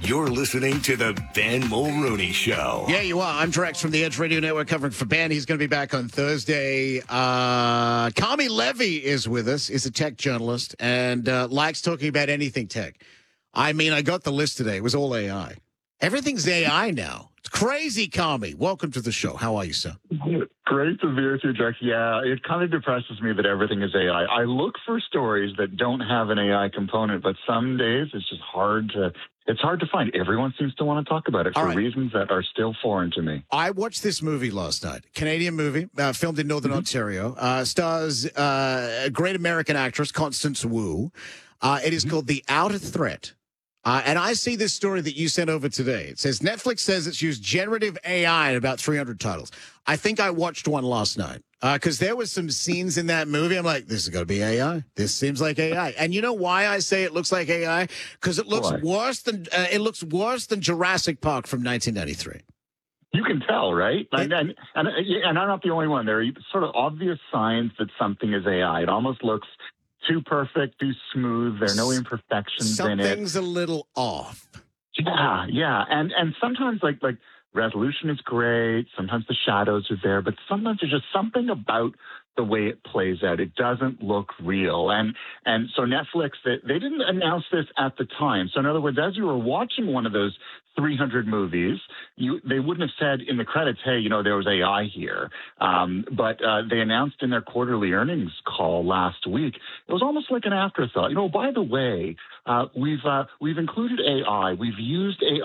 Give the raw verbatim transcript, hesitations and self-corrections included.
You're listening to the Ben Mulrooney Show. Yeah, you are. I'm Drex from the Edge Radio Network covering for Ben. He's going to be back on Thursday. Uh, Carmi Levy is with us. He's a tech journalist and uh, likes talking about anything tech. I mean, I got the list today. It was all A I. Everything's A I now. It's crazy, Carmi. Welcome to the show. How are you, sir? Great to be with you, Drex. Yeah, it kind of depresses me that everything is A I. I look for stories that don't have an A I component, but some days it's just hard to it's hard to find. Everyone seems to want to talk about it for right. reasons that are still foreign to me. I watched this movie last night. Canadian movie, uh, filmed in Northern mm-hmm. Ontario. Uh, stars uh, a great American actress, Constance Wu. Uh, it is mm-hmm. called The Outer Threat. Uh, and I see this story that you sent over today. It says Netflix says it's used generative A I in about three hundred titles. I think I watched one last night because uh, there was some scenes in that movie. I'm like, this is going to be A I. This seems like A I. And you know why I say it looks like A I? Because it looks why? worse than uh, it looks worse than Jurassic Park from nineteen ninety-three. You can tell, right? And, and, and, and I'm not the only one. There are sort of obvious signs that something is A I. It almost looks too perfect, too smooth. There are no imperfections in it. Something's a little off. Yeah, yeah. And and sometimes like like resolution is great. Sometimes the shadows are there, but sometimes there's just something about the way it plays out. It doesn't look real. And and so Netflix, they, they didn't announce this at the time. So in other words, as you were watching one of those three hundred movies, you they wouldn't have said in the credits, hey, you know, there was A I here. Um, but uh, they announced in their quarterly earnings call last week, it was almost like an afterthought. You know, by the way, uh, we've uh, we've included A I. We've used A I.